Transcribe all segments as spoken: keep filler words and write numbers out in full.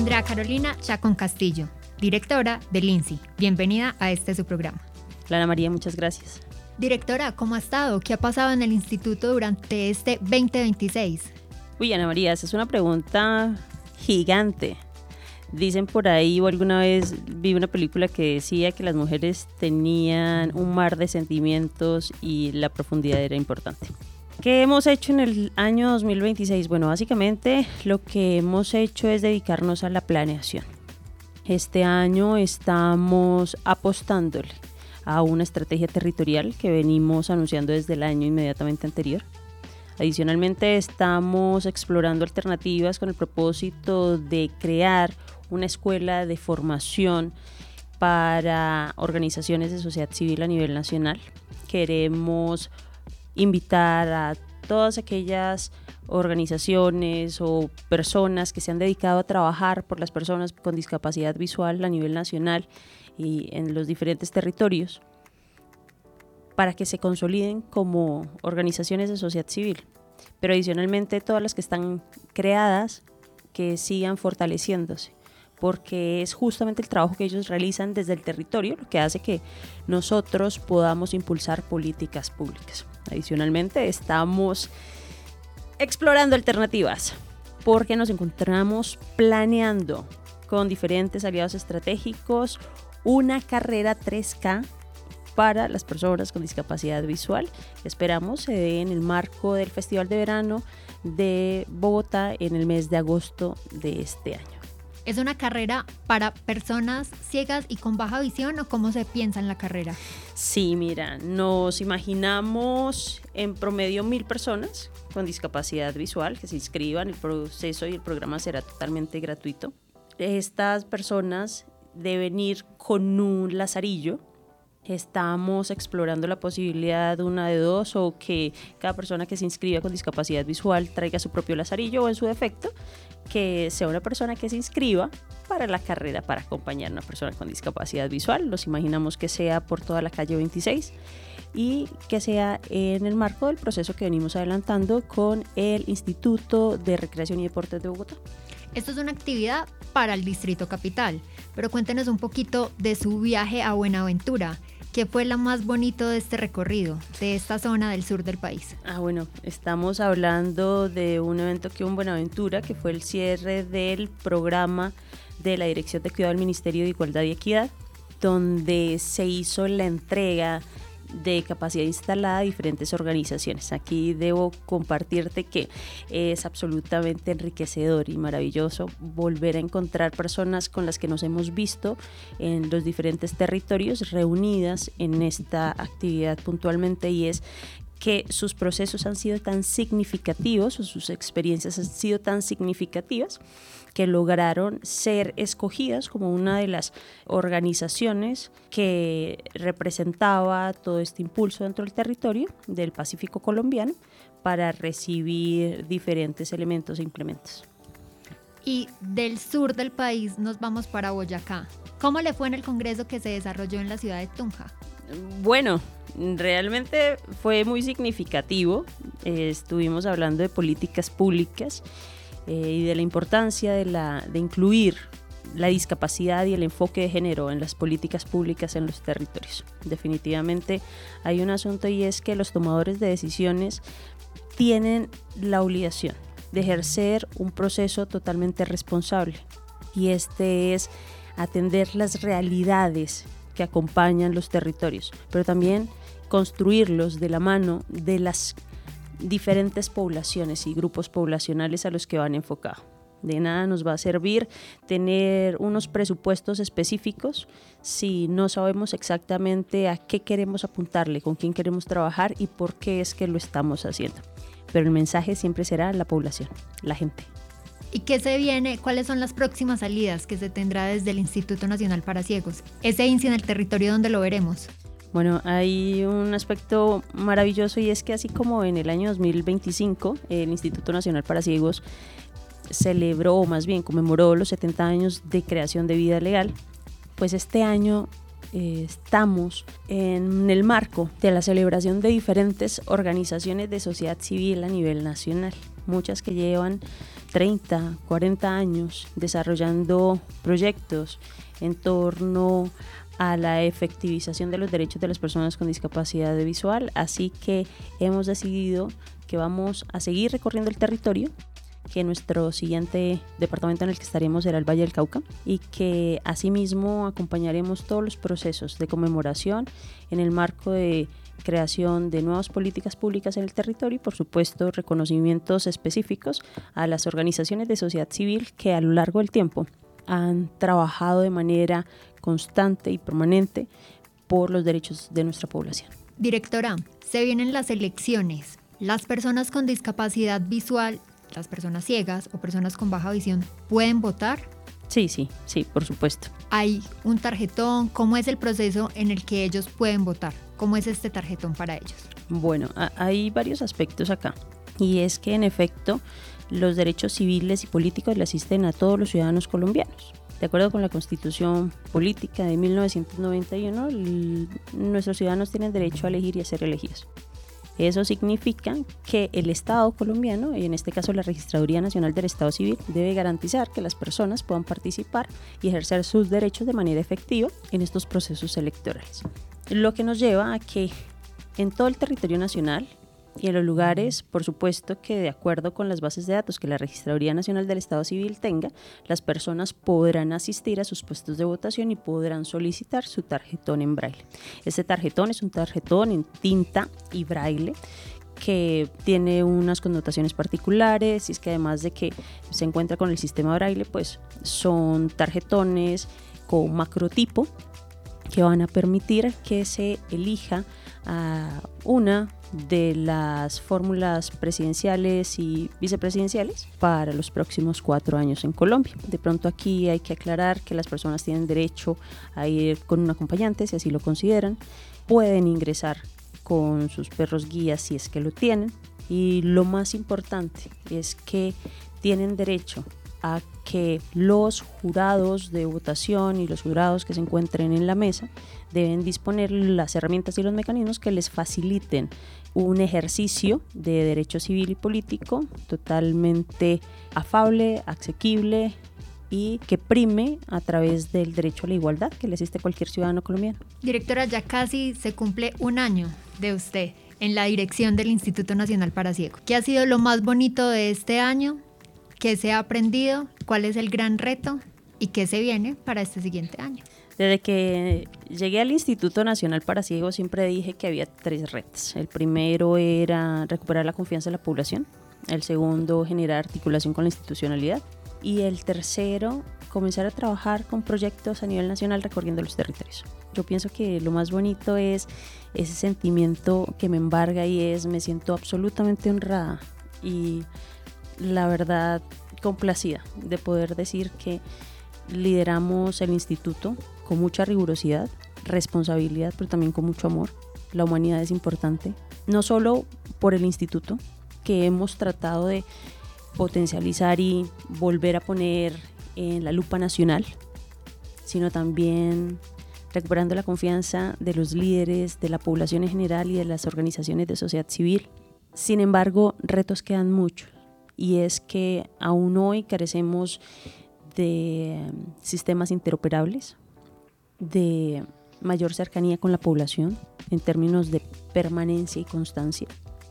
Andrea Carolina Chacón Castillo, directora del INSI. Bienvenida a este su programa. Ana María, muchas gracias. Directora, ¿cómo ha estado? ¿Qué ha pasado en el instituto durante este veinte veintiséis? Uy, Ana María, esa es una pregunta gigante. Dicen por ahí, o alguna vez vi una película que decía que las mujeres tenían un mar de sentimientos y la profundidad era importante. ¿Qué hemos hecho en el año dos mil veintiséis? Bueno, básicamente lo que hemos hecho es dedicarnos a la planeación. Este año estamos apostándole a una estrategia territorial que venimos anunciando desde el año inmediatamente anterior. Adicionalmente, estamos explorando alternativas con el propósito de crear una escuela de formación para organizaciones de sociedad civil a nivel nacional. Queremos invitar a todas aquellas organizaciones o personas que se han dedicado a trabajar por las personas con discapacidad visual a nivel nacional y en los diferentes territorios para que se consoliden como organizaciones de sociedad civil, pero adicionalmente todas las que están creadas que sigan fortaleciéndose, porque es justamente el trabajo que ellos realizan desde el territorio lo que hace que nosotros podamos impulsar políticas públicas. Adicionalmente estamos explorando alternativas porque nos encontramos planeando con diferentes aliados estratégicos una carrera tres K para las personas con discapacidad visual. Esperamos se dé en el marco del Festival de Verano de Bogotá en el mes de agosto de este año. ¿Es una carrera para personas ciegas y con baja visión o cómo se piensa en la carrera? Sí, mira, nos imaginamos en promedio mil personas con discapacidad visual que se inscriban. El proceso y el programa será totalmente gratuito. Estas personas deben ir con un lazarillo. Estamos explorando la posibilidad de una de dos o que cada persona que se inscriba con discapacidad visual traiga su propio lazarillo o en su defecto que sea una persona que se inscriba para la carrera para acompañar a una persona con discapacidad visual. Los imaginamos que sea por toda la calle veintiséis y que sea en el marco del proceso que venimos adelantando con el Instituto de Recreación y Deportes de Bogotá. Esto es una actividad para el Distrito Capital, pero cuéntenos un poquito de su viaje a Buenaventura. ¿Qué fue lo más bonito de este recorrido, de esta zona del sur del país? Ah, bueno, estamos hablando de un evento que hubo en Buenaventura, que fue el cierre del programa de la Dirección de Cuidado del Ministerio de Igualdad y Equidad, donde se hizo la entrega de capacidad instalada a diferentes organizaciones. Aquí debo compartirte que es absolutamente enriquecedor y maravilloso volver a encontrar personas con las que nos hemos visto en los diferentes territorios reunidas en esta actividad puntualmente, y es que sus procesos han sido tan significativos o sus experiencias han sido tan significativas que lograron ser escogidas como una de las organizaciones que representaba todo este impulso dentro del territorio del Pacífico colombiano para recibir diferentes elementos e implementos. Y del sur del país nos vamos para Boyacá. ¿Cómo le fue en el congreso que se desarrolló en la ciudad de Tunja? Bueno, realmente fue muy significativo. Eh, estuvimos hablando de políticas públicas eh, y de la importancia de, la, de incluir la discapacidad y el enfoque de género en las políticas públicas en los territorios. Definitivamente hay un asunto, y es que los tomadores de decisiones tienen la obligación de ejercer un proceso totalmente responsable, y este es atender las realidades que acompañan los territorios, pero también construirlos de la mano de las diferentes poblaciones y grupos poblacionales a los que van enfocados. De nada nos va a servir tener unos presupuestos específicos si no sabemos exactamente a qué queremos apuntarle, con quién queremos trabajar y por qué es que lo estamos haciendo. Pero el mensaje siempre será la población, la gente. ¿Y qué se viene? ¿Cuáles son las próximas salidas que se tendrá desde el Instituto Nacional para Ciegos? Ese INSI en el territorio donde lo veremos. Bueno, hay un aspecto maravilloso, y es que así como en el año dos mil veinticinco el Instituto Nacional para Ciegos celebró, o más bien conmemoró los setenta años de creación de Vida Legal, pues este año eh, estamos en el marco de la celebración de diferentes organizaciones de sociedad civil a nivel nacional, muchas que llevan treinta, cuarenta años desarrollando proyectos en torno a la efectivización de los derechos de las personas con discapacidad visual, así que hemos decidido que vamos a seguir recorriendo el territorio, que nuestro siguiente departamento en el que estaremos será el Valle del Cauca y que asimismo acompañaremos todos los procesos de conmemoración en el marco de creación de nuevas políticas públicas en el territorio y por supuesto reconocimientos específicos a las organizaciones de sociedad civil que a lo largo del tiempo han trabajado de manera constante y permanente por los derechos de nuestra población. Directora, se vienen las elecciones. Las personas con discapacidad visual, las personas ciegas o personas con baja visión, ¿pueden votar? Sí, sí, sí, por supuesto. ¿Hay un tarjetón? ¿Cómo es el proceso en el que ellos pueden votar? ¿Cómo es este tarjetón para ellos? Bueno, hay varios aspectos acá y es que en efecto los derechos civiles y políticos le asisten a todos los ciudadanos colombianos. De acuerdo con la Constitución Política de mil novecientos noventa y uno, l- nuestros ciudadanos tienen derecho a elegir y a ser elegidos. Eso significa que el Estado colombiano, y en este caso la Registraduría Nacional del Estado Civil, debe garantizar que las personas puedan participar y ejercer sus derechos de manera efectiva en estos procesos electorales. Lo que nos lleva a que en todo el territorio nacional y en los lugares, por supuesto que de acuerdo con las bases de datos que la Registraduría Nacional del Estado Civil tenga, las personas podrán asistir a sus puestos de votación y podrán solicitar su tarjetón en braille. Este tarjetón es un tarjetón en tinta y braille que tiene unas connotaciones particulares y es que además de que se encuentra con el sistema braille, pues son tarjetones con macrotipo que van a permitir que se elija a una de las fórmulas presidenciales y vicepresidenciales para los próximos cuatro años en Colombia. De pronto aquí hay que aclarar que las personas tienen derecho a ir con un acompañante si así lo consideran, pueden ingresar con sus perros guías si es que lo tienen y lo más importante es que tienen derecho a que los jurados de votación y los jurados que se encuentren en la mesa deben disponer las herramientas y los mecanismos que les faciliten un ejercicio de derecho civil y político totalmente afable, asequible y que prime a través del derecho a la igualdad que le asiste a cualquier ciudadano colombiano. Directora, ya casi se cumple un año de usted en la dirección del Instituto Nacional para Ciegos. ¿Qué ha sido lo más bonito de este año? ¿Qué se ha aprendido? ¿Cuál es el gran reto? ¿Y qué se viene para este siguiente año? Desde que llegué al Instituto Nacional para Ciegos siempre dije que había tres retos. El primero era recuperar la confianza de la población, el segundo generar articulación con la institucionalidad y el tercero comenzar a trabajar con proyectos a nivel nacional recorriendo los territorios. Yo pienso que lo más bonito es ese sentimiento que me embarga y es me siento absolutamente honrada y la verdad complacida de poder decir que lideramos el instituto con mucha rigurosidad, responsabilidad, pero también con mucho amor. La humanidad es importante, no solo por el instituto, que hemos tratado de potencializar y volver a poner en la lupa nacional, sino también recuperando la confianza de los líderes, de la población en general y de las organizaciones de sociedad civil. Sin embargo, retos quedan muchos. Y es que aún hoy carecemos de sistemas interoperables, de mayor cercanía con la población en términos de permanencia y constancia.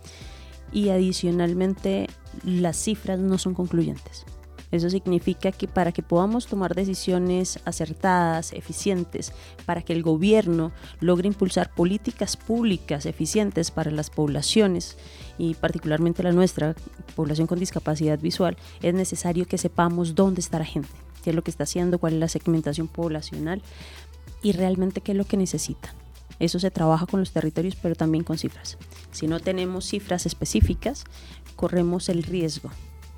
Y adicionalmente, las cifras no son concluyentes. Eso significa que para que podamos tomar decisiones acertadas, eficientes, para que el gobierno logre impulsar políticas públicas eficientes para las poblaciones y particularmente la nuestra, población con discapacidad visual, es necesario que sepamos dónde está la gente, qué es lo que está haciendo, cuál es la segmentación poblacional y realmente qué es lo que necesitan. Eso se trabaja con los territorios, pero también con cifras. Si no tenemos cifras específicas, corremos el riesgo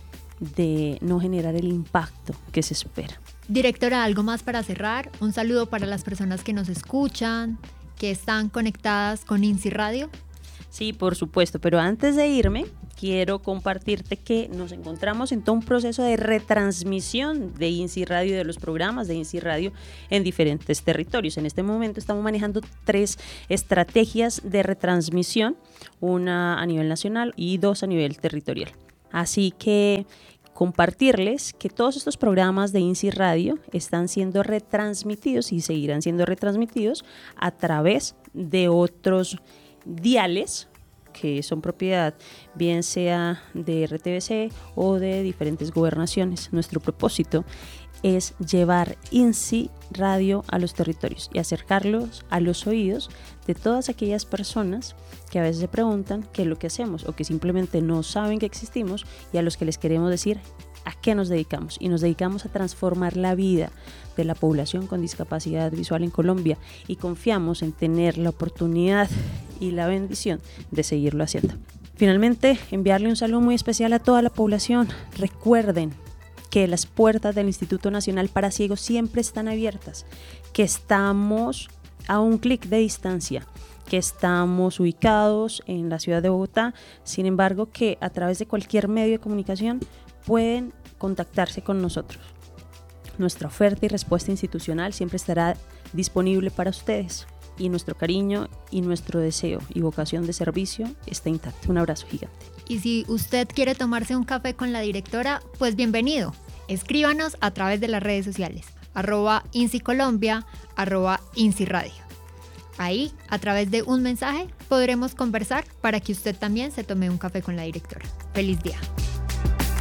de no generar el impacto que se espera. Directora, ¿algo más para cerrar? Un saludo para las personas que nos escuchan, que están conectadas con INSI Radio. Sí, por supuesto, pero antes de irme, quiero compartirte que nos encontramos en todo un proceso de retransmisión de INSI Radio, de los programas de INSI Radio en diferentes territorios. En este momento estamos manejando tres estrategias de retransmisión, una a nivel nacional y dos a nivel territorial. Así que compartirles que todos estos programas de INSI Radio están siendo retransmitidos y seguirán siendo retransmitidos a través de otros diales que son propiedad bien sea de R T V C o de diferentes gobernaciones. Nuestro propósito es llevar INSI Radio a los territorios y acercarlos a los oídos de todas aquellas personas que a veces se preguntan qué es lo que hacemos o que simplemente no saben que existimos y a los que les queremos decir a qué nos dedicamos. Y nos dedicamos a transformar la vida de la población con discapacidad visual en Colombia y confiamos en tener la oportunidad y la bendición de seguirlo haciendo. Finalmente, enviarle un saludo muy especial a toda la población. Recuerden que las puertas del Instituto Nacional para Ciegos siempre están abiertas, que estamos a un clic de distancia, que estamos ubicados en la ciudad de Bogotá, sin embargo que a través de cualquier medio de comunicación pueden contactarse con nosotros. Nuestra oferta y respuesta institucional siempre estará disponible para ustedes y nuestro cariño y nuestro deseo y vocación de servicio está intacto. Un abrazo gigante. Y si usted quiere tomarse un café con la directora, pues bienvenido. Escríbanos a través de las redes sociales, arroba INSI Colombia, arroba INSI Radio. Ahí, a través de un mensaje, podremos conversar para que usted también se tome un café con la directora. ¡Feliz día!